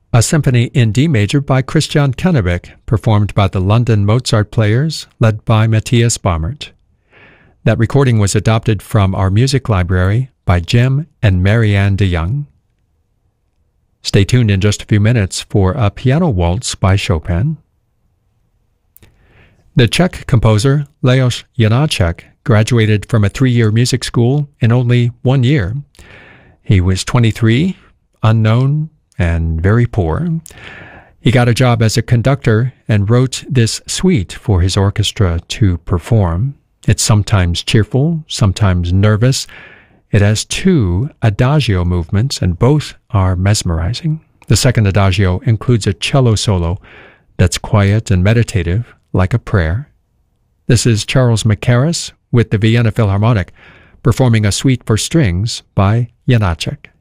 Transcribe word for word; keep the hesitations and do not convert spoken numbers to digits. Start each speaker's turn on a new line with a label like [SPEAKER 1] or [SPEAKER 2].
[SPEAKER 1] a symphony in D major by Christian Kennebec, performed by the London Mozart Players, led by Matthias Baumert. That recording was adopted from our music library by Jim and Marianne DeYoung. Stay tuned in just a few minutes for a piano waltz by Chopin. The Czech composer Leos Janáček graduated from a three-year music school in only one year. He was twenty-three, unknown, and very poor. He got a job as a conductor and wrote this suite for his orchestra to perform. It's sometimes cheerful, sometimes nervous. It has two adagio movements, and both are mesmerizing. The second adagio includes a cello solo that's quiet and meditative, like a prayer. This is Charles Mackerras with the Vienna Philharmonic, performing a suite for strings by Janáček.